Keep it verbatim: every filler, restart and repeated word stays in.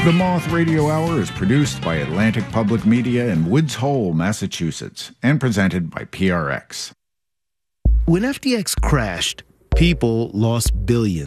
The Moth Radio Hour is produced by Atlantic Public Media in Woods Hole, Massachusetts, and presented by P R X. When F T X crashed, people lost billions.